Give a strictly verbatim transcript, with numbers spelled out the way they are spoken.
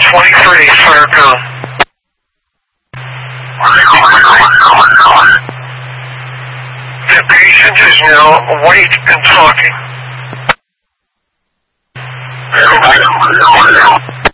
twenty-three, Farrakhan. The patient is now awake and talking.